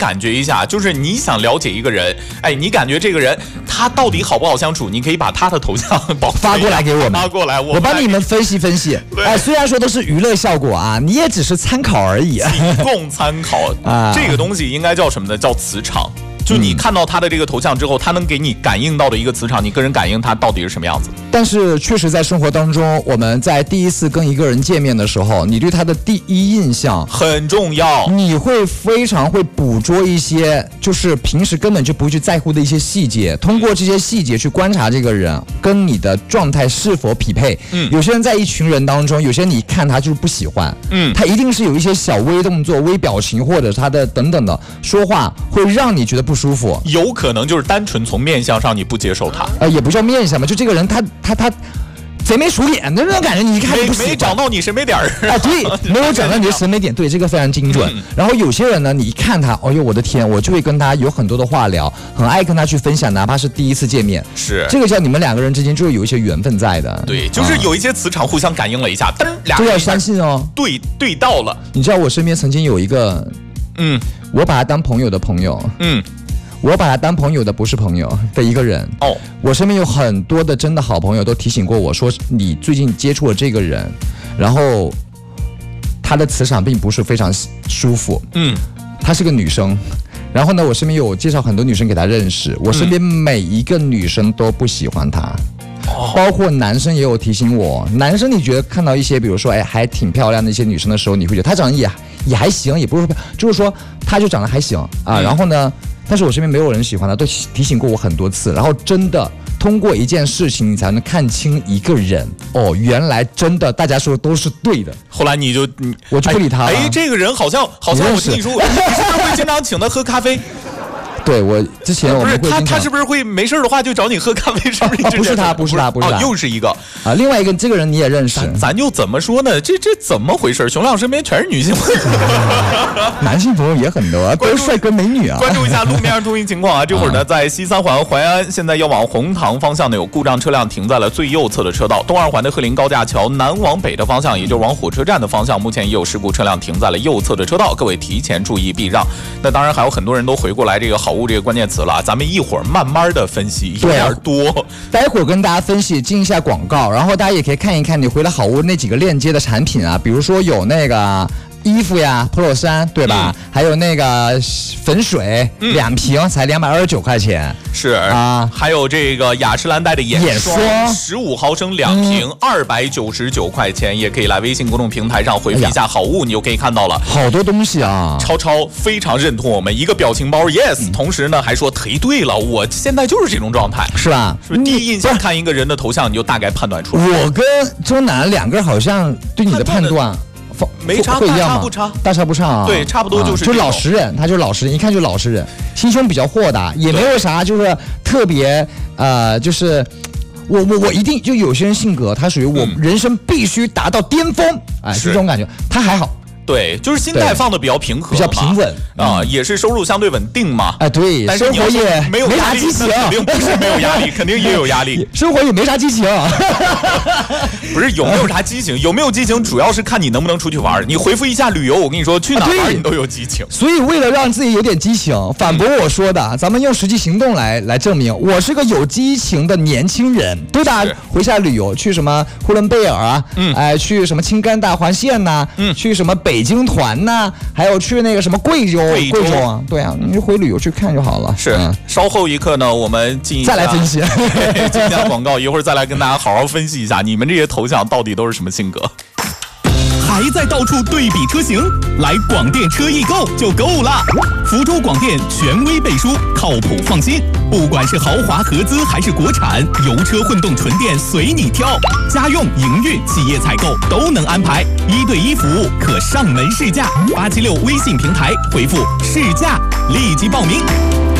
感觉一下，就是你想了解一个人，哎，你感觉这个人他到底好不好相处，你可以把他的头像发过来给我们， 发过来， 我帮你们分析分析。哎，虽然说都是娱乐效果啊，你也只是参考而已， 仅供参考啊。这个东西应该叫什么呢？叫磁场。就你看到他的这个头像之后，他能给你感应到的一个磁场，你个人感应他到底是什么样子。 但是确实在生活当中，我们在第一次跟一个人见面的时候，你对他的第一印象很重要， 你会非常会捕捉一些就是平时根本就不会去在乎的一些细节，通过这些细节去观察这个人跟你的状态是否匹配。有些人在一群人当中，有些人你看他就是不喜欢，他一定是有一些小微动作、微表情或者他的等等的说话会让你觉得不舒服， 有可能就是单纯从面相上你不接受他， 也不叫面相嘛，就这个人他贼眉鼠眼的那种感觉，你一看就不喜欢， 没找到你审美点儿啊，对，没有找到你的审美点，对，这个非常精准。然后有些人呢，你一看他，哎呦我的天，我就会跟他有很多的话聊，很爱跟他去分享，哪怕是第一次见面， 是这个叫你们两个人之间就是有一些缘分在的， 对，就是有一些磁场互相感应了一下，俩就要相信哦， 对到了。 你知道我身边曾经有一个，我把他当朋友的朋友，我把他当朋友的不是朋友的一个人哦，我身边有很多的真的好朋友都提醒过我说，你最近接触了这个人，然后他的磁场并不是非常舒服，她是个女生，然后呢，我身边有介绍很多女生给他认识，我身边每一个女生都不喜欢他。包括男生也有提醒我，男生你觉得看到一些比如说哎还挺漂亮的一些女生的时候，你会觉得她长得也还行，也不是说就是说她就长得还行啊，然后呢，但是我身边没有人喜欢她，都提醒过我很多次，然后真的通过一件事情你才能看清一个人哦，原来真的大家说的都是对的。 后来我就不理他了。 哎，这个人好像我听你说，你是不是会经常请他喝咖啡？ 对，我之前我们会他是不是会没事的话就找你喝咖啡？是不是？ 不是他， 哦，又是一个啊，另外一个这个人你也认识， 咱就怎么说呢？这怎么回事？熊亮身边全是女性朋友， 男性朋友也很多，都是帅哥美女啊。 关注一下路面上通行情况啊！这会儿呢，在西三环淮安，现在要往红塘方向呢有故障车辆停在了最右侧的车道；东二环的鹤林高架桥南往北的方向，也就是往火车站的方向，目前也有事故车辆停在了右侧的车道，各位提前注意避让。那当然还有很多人都回过来这个好物这个关键词了，咱们一会儿慢慢的分析，有点多。 待会儿跟大家分析，进一下广告，然后大家也可以看一看你回来好物那几个链接的产品啊，比如说有那个衣服呀 ，polo 衫，对吧？还有那个粉水，2瓶才229块钱。 是啊，还有这个雅诗兰黛的眼霜，15毫升2瓶，299块钱，也可以来微信公众平台上回复一下好物，你就可以看到了。 好多东西啊！ 超非常认同我们一个表情包 ，yes，同时呢还说忒对了，我现在就是这种状态， 是吧？ 是不是第一印象看一个人的头像，你就大概判断出来？ 我跟周南两个人好像对你的判断。 没差，大差不差， 大差不差啊！ 对，差不多就是就老实人，他就是老实人，一看就老实人，心胸比较豁达，也没有啥就是特别就是我一定就有些人性格，他属于我人生必须达到巅峰，哎，是这种感觉，他还好。 对，就是心态放的比较平和， 比较平稳啊，也是收入相对稳定嘛。 哎，对， 但是生活也没有啥激情， 肯定不是没有压力，肯定也有压力。 生活也没啥激情， 不是有没有啥激情？有没有激情，主要是看你能不能出去玩。你回复一下旅游，我跟你说，去哪玩你都有激情。 所以为了让自己有点激情，反驳我说的，咱们用实际行动来证明，我是个有激情的年轻人，对吧？回下旅游，去什么呼伦贝尔啊，哎，去什么青甘大环线呐，去什么北京团呐，还有去那个什么贵州啊，对啊，你就回旅游去看就好了。 是，稍后一刻呢，我们再来分析， 进一下广告，一会儿再来跟大家好好分析一下，你们这些头像到底都是什么性格。 还在到处对比车型？来广电车易购就够了。福州广电权威背书，靠谱放心。不管是豪华合资还是国产，油车混动纯电随你挑。家用、营运、企业采购都能安排，1对1服务，可上门试驾。876微信平台回复试驾，立即报名。